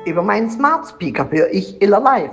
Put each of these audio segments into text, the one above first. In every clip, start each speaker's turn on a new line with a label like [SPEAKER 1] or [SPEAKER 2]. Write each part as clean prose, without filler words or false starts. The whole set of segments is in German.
[SPEAKER 1] Über meinen Smart Speaker höre ich Iller Live.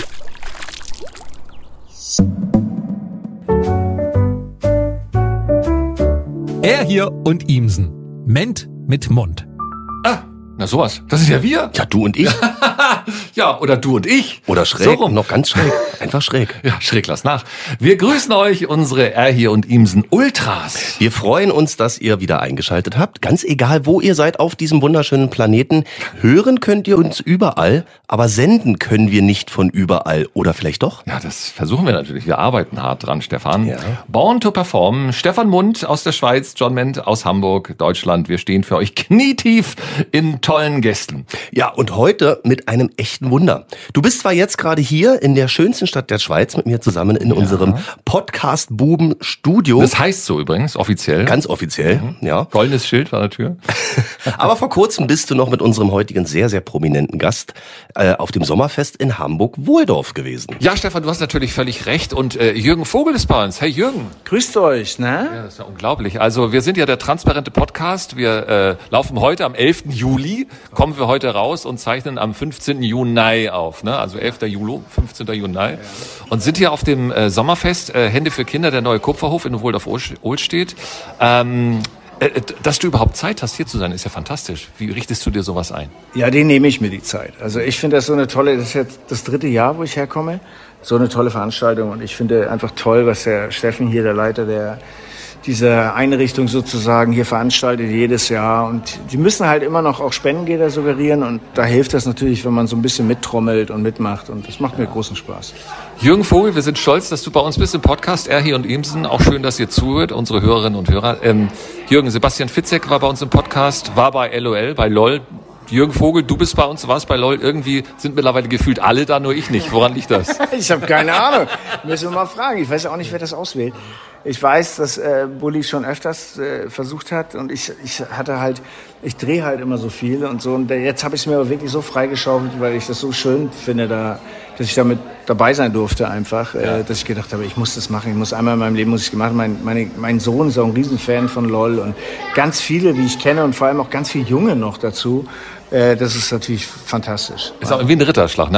[SPEAKER 2] Er hier und Imsen. Ment mit Mund.
[SPEAKER 3] Ah, na sowas. Das ist ja wir.
[SPEAKER 4] Ja, du und ich.
[SPEAKER 3] Ja, oder du und ich.
[SPEAKER 4] Oder schräg,
[SPEAKER 3] So rum.
[SPEAKER 4] noch ganz schräg. Einfach schräg.
[SPEAKER 3] Ja, schräg, lass nach. Wir grüßen euch, unsere Er hier und Imsen Ultras.
[SPEAKER 4] Wir freuen uns, dass ihr wieder eingeschaltet habt. Ganz egal, wo ihr seid auf diesem wunderschönen Planeten. Hören könnt ihr uns überall, aber senden können wir nicht von überall. Oder vielleicht doch?
[SPEAKER 3] Ja, das versuchen wir natürlich. Wir arbeiten hart dran, Stefan.
[SPEAKER 4] Ja.
[SPEAKER 3] Born to Perform. Stefan Mund aus der Schweiz, John Ment aus Hamburg, Deutschland. Wir stehen für euch knietief in tollen Gästen.
[SPEAKER 4] Ja, und heute mit einem echten Wunder. Du bist zwar jetzt gerade hier in der schönsten Stadt der Schweiz mit mir zusammen in unserem Podcast-Buben-Studio.
[SPEAKER 3] Das heißt so übrigens, offiziell.
[SPEAKER 4] Ganz offiziell, ja.
[SPEAKER 3] Goldenes Schild vor der Tür.
[SPEAKER 4] Aber vor kurzem bist du noch mit unserem heutigen sehr, sehr prominenten Gast auf dem Sommerfest in Hamburg-Wohldorf gewesen.
[SPEAKER 3] Ja, Stefan, du hast natürlich völlig recht. Und Jürgen Vogel ist bei uns. Hey Jürgen.
[SPEAKER 5] Grüßt euch, ne?
[SPEAKER 3] Ja, das ist ja unglaublich. Also wir sind ja der transparente Podcast. Wir laufen heute am 11. Juli, kommen wir heute raus und zeichnen am 15. Juni auf. Ne? Also 11. Juli, 15. Juni. Und sind hier auf dem Sommerfest Hände für Kinder, der neue Kupferhof in Wohldorf-Ohlstedt. Dass du überhaupt Zeit hast, hier zu sein, ist ja fantastisch. Wie richtest du dir sowas ein?
[SPEAKER 5] Ja, den nehme ich mir die Zeit. Also ich finde das so eine tolle, das ist jetzt das 3. Jahr, wo ich herkomme. So eine tolle Veranstaltung und ich finde einfach toll, was der Steffen hier, der Leiter dieser Einrichtung sozusagen hier veranstaltet jedes Jahr. Und die müssen halt immer noch auch Spendengelder suggerieren und da hilft das natürlich, wenn man so ein bisschen mittrommelt und mitmacht und das macht mir großen Spaß.
[SPEAKER 3] Jürgen Vogel, wir sind stolz, dass du bei uns bist im Podcast Er hier und Imsen. Auch schön, dass ihr zuhört, unsere Hörerinnen und Hörer. Jürgen, Sebastian Fitzek war bei uns im Podcast, war bei LOL, bei LOL. Jürgen Vogel, du bist bei uns, warst bei LOL. Irgendwie sind mittlerweile gefühlt alle da, nur ich nicht. Woran liegt das?
[SPEAKER 5] Ich habe keine Ahnung. Müssen wir mal fragen. Ich weiß auch nicht, wer das auswählt. Ich weiß, dass Bulli schon öfters versucht hat und ich drehe halt immer so viel und so. Und jetzt habe ich es mir aber wirklich so freigeschaufelt, weil ich das so schön finde, dass ich damit dabei sein durfte einfach, dass ich gedacht habe, ich muss das machen. Einmal in meinem Leben muss ich gemacht. Mein Sohn ist auch ein Riesenfan von LOL und ganz viele, die ich kenne und vor allem auch ganz viele Junge noch dazu. Das ist natürlich fantastisch.
[SPEAKER 3] Ist auch wie ein Ritterschlag, ne?